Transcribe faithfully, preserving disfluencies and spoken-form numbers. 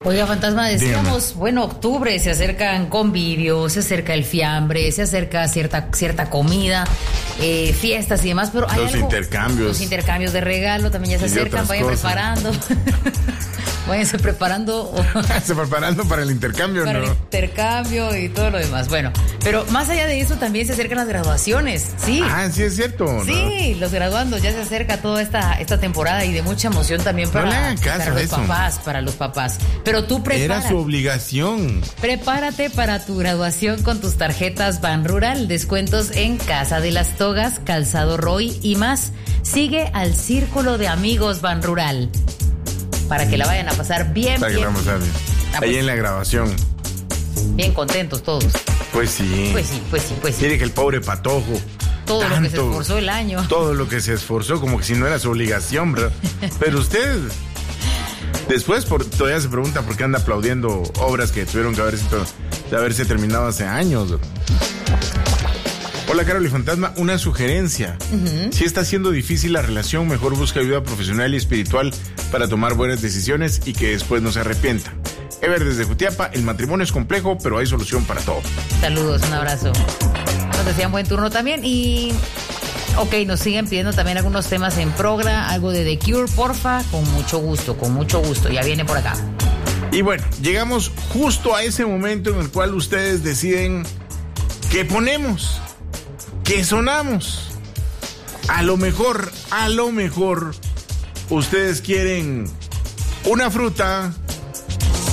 Oiga, Fantasma, decíamos, Dígame. bueno, octubre, se acercan convivios, se acerca el fiambre, se acerca cierta cierta comida, eh, fiestas y demás, pero hay Los algo, intercambios. Los intercambios de regalo también ya se Y de acercan, otras vayan cosas. preparando. Váyanse preparando Se preparando para el intercambio, para ¿no? el intercambio y todo lo demás. Bueno, pero más allá de eso también se acercan las graduaciones, ¿sí? Ah, sí es cierto, ¿no? Sí, los graduandos, ya se acerca toda esta, esta temporada y de mucha emoción también para, No le hagan caso para a los eso. papás, para los papás. Pero tú prepárate. Era su obligación. Prepárate para tu graduación con tus tarjetas Ban Rural, descuentos en Casa de las Togas, Calzado Roy y más. Sigue al Círculo de Amigos Ban Rural para que la vayan a pasar bien, Para que bien, vamos a ver. Ah, Ahí pues, en la grabación. bien contentos todos. Pues sí. Pues sí, pues sí, pues sí. Quiere que el pobre patojo. Todo lo que se tanto, esforzó el año. Todo lo que se esforzó, como que si no era su obligación, ¿verdad? Pero usted, después por, todavía se pregunta por qué anda aplaudiendo obras que tuvieron que haberse, de haberse terminado hace años, ¿verdad? Hola, Carol y Fantasma, una sugerencia. Uh-huh. Si está siendo difícil la relación, mejor busca ayuda profesional y espiritual para tomar buenas decisiones y que después no se arrepienta. Ever desde Jutiapa, el matrimonio es complejo, pero hay solución para todo. Saludos, un abrazo. Nos decían buen turno también y... Ok, nos siguen pidiendo también algunos temas en Progra, algo de The Cure, porfa, con mucho gusto, con mucho gusto, ya viene por acá. Y bueno, llegamos justo a ese momento en el cual ustedes deciden qué ponemos, qué sonamos. A lo mejor, a lo mejor, ustedes quieren una fruta,